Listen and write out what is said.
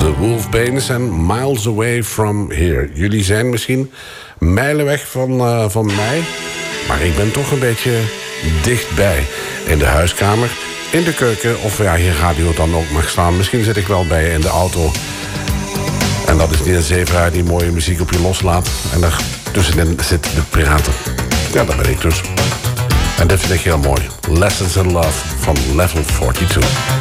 De Wolfpanes en Miles Away From Here. Jullie zijn misschien mijlen weg van mij, maar ik ben toch een beetje dichtbij. In de huiskamer, in de keuken, of ja, hier radio dan ook mag staan. Misschien zit ik wel bij je in de auto. En dat is Niels Zeeveraar die mooie muziek op je loslaat. En daar tussenin zit de piraten. Ja, dat ben ik dus. En dit vind ik heel mooi. Lessons in Love van Level 42.